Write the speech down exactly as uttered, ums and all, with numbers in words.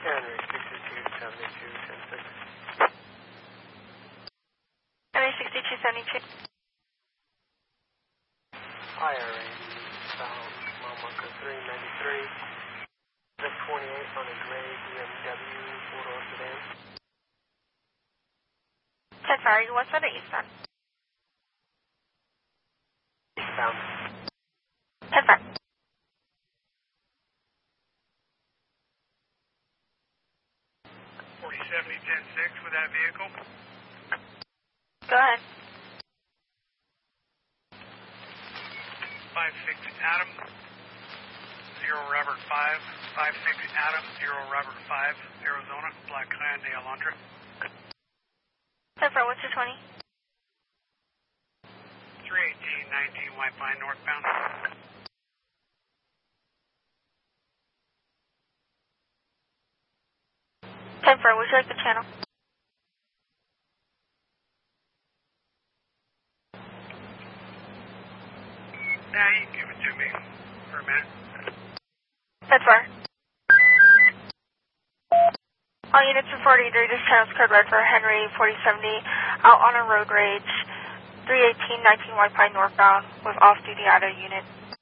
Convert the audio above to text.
Henry sixty-two seventy-two, ten six. Henry sixty-two seventy-two. Fire eighty, south, mile marker three ninety-three. The twenty-eight on a gray B M W four-door sedan. ten four, are you westbound or eastbound? Eastbound. ten four. forty seventy, ten six with that vehicle. Go ahead. five six Adam, zero Robert five, five six Adam, zero Robert five, Arizona, Black Hyundai Elantra. ten four, what's your twenty? three eighteen, nineteen White Pine northbound. ten four, would you like the channel? Yeah, you can give it to me for a minute. ten four. All units in forty, this channel's code red for Henry forty seventy, out on a road rage, three eighteen, nineteen White Pine northbound with off-duty auto unit.